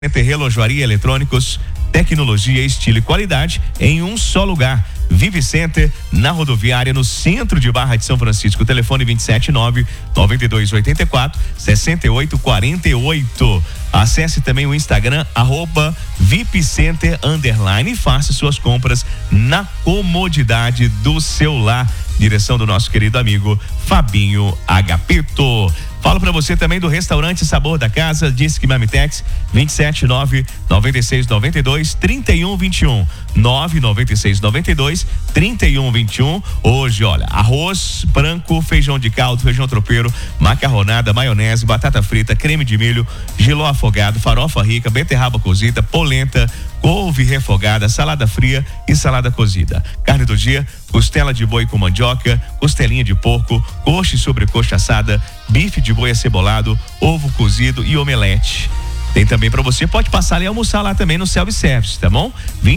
Relojoaria, eletrônicos, tecnologia, estilo e qualidade em um só lugar. Vive Center, na rodoviária, no centro de Barra de São Francisco. Telefone 279-9284-6848. Acesse também o Instagram, @VIPCenter_ e faça suas compras na comodidade do seu lar. Direção do nosso querido amigo Fabinho Agapito. Falo pra você também do restaurante Sabor da Casa, Disque Mamitex, 279-9692-3121. 99692-3121. Hoje, olha, arroz branco, feijão de caldo, feijão tropeiro, macarronada, maionese, batata frita, creme de milho, jiló afogado, farofa rica, beterraba cozida, polenta, couve refogada, salada fria e salada cozida. Carne do dia: costela de boi com mandioca, costelinha de porco, coxa e sobrecoxa assada, bife de boi acebolado, ovo cozido e omelete. Tem também para você, pode passar ali e almoçar lá também no self-service, tá bom?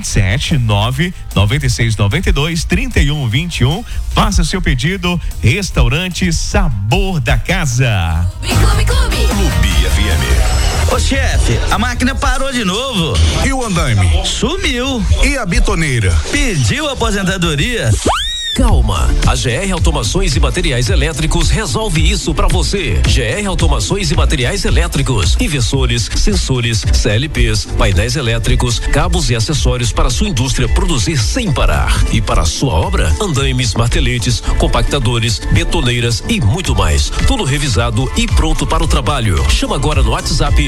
279-9692-3121. Faça seu pedido. Restaurante Sabor da Casa. Clube FM. Ô chefe, a máquina parou de novo. E o andaime? Sumiu. E a bitoneira? Pediu aposentadoria? Calma, a GR Automações e Materiais Elétricos resolve isso pra você. GR Automações e Materiais Elétricos, inversores, sensores, CLPs, painéis elétricos, cabos e acessórios para sua indústria produzir sem parar. E para a sua obra, andaimes, marteletes, compactadores, betoneiras e muito mais. Tudo revisado e pronto para o trabalho. Chama agora no WhatsApp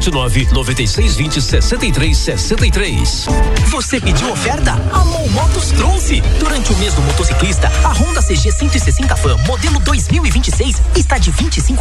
279-9620-6363. Você pediu oferta? A Mol Motos trouxe. Durante o mês do motociclista, a Honda CG 160 Fan modelo 2026 está de 25